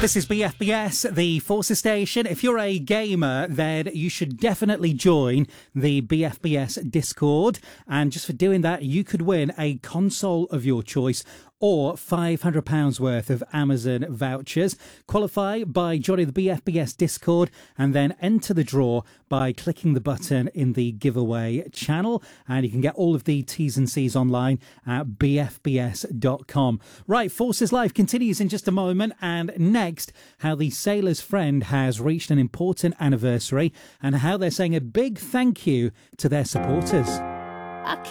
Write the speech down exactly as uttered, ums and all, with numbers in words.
This is B F B S, the Forces Station. If you're a gamer, then you should definitely join the B F B S Discord. And just for doing that, you could win a console of your choice or five hundred pounds worth of Amazon vouchers. Qualify by joining the B F B S Discord and then enter the draw by clicking the button in the giveaway channel. And you can get all of the T's and C's online at b f b s dot com. Right, Forces Live continues in just a moment. And next, how the Sailor's Friend has reached an important anniversary and how they're saying a big thank you to their supporters. I